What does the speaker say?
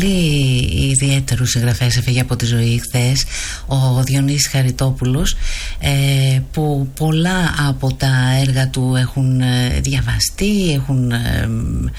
Ιδιαίτερους συγγραφές έφυγε από τη ζωή χθες, ο Διονύσης Χαριτόπουλος, που πολλά από τα έργα του έχουν διαβαστεί, έχουν